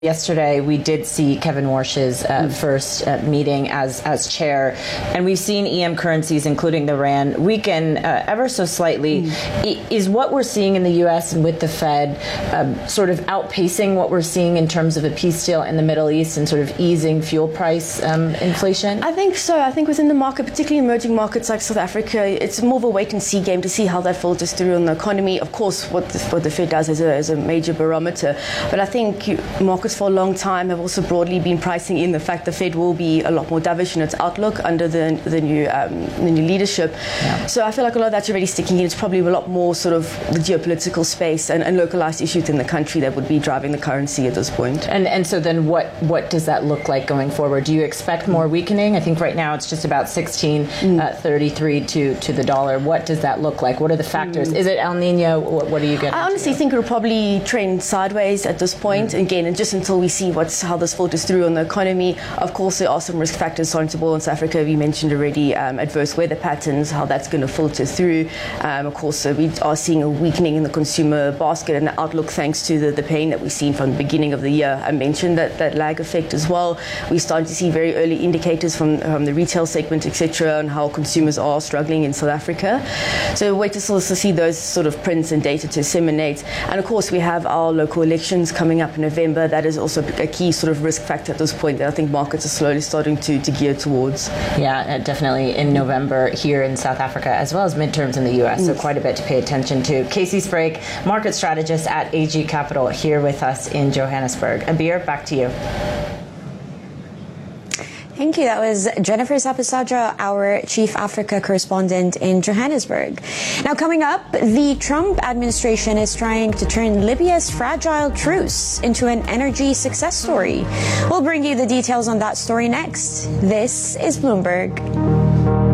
Yesterday, we did see Kevin Warsh's first meeting as chair, and we've seen EM currencies, including the rand, weaken ever so slightly. Is what we're seeing in the U.S. and with the Fed sort of outpacing what we're seeing in terms of a peace deal in the Middle East and sort of easing fuel price inflation? I think so. I think within the market, particularly emerging markets like South Africa, it's more of a wait-and-see game to see how that filters through on the economy. Of course, what the Fed does is a major barometer, but I think markets for a long time have also broadly been pricing in the fact the Fed will be a lot more dovish in its outlook under the new leadership. Yeah. So I feel like a lot of that's already sticking in. It's probably a lot more sort of the geopolitical space and localized issues in the country that would be driving the currency at this point. And so then what does that look like going forward? Do you expect more weakening? I think right now it's just about 16.33 to the dollar. What does that look like? What are the factors? Is it El Nino? What are you getting? I honestly think it'll probably trend sideways at this point. Again, and just until we see how this filters through on the economy. Of course, there are some risk factors starting to boil in South Africa. We mentioned already adverse weather patterns, how that's going to filter through. Of course, we are seeing a weakening in the consumer basket and the outlook thanks to the pain that we've seen from the beginning of the year. I mentioned that lag effect as well. We're starting to see very early indicators from the retail segment, etc., on how consumers are struggling in South Africa. So wait to see those sort of prints and data to disseminate. And of course, we have our local elections coming up in November. That is also a key sort of risk factor at this point that I think markets are slowly starting to gear towards. Yeah, definitely in November here in South Africa, as well as midterms in the U.S., so quite a bit to pay attention to. Casey Sprague, market strategist at AG Capital, here with us in Johannesburg. Abir, back to you. Thank you. That was Jennifer Sapisadra, our Chief Africa correspondent in Johannesburg. Now, coming up, the Trump administration is trying to turn Libya's fragile truce into an energy success story. We'll bring you the details on that story next. This is Bloomberg.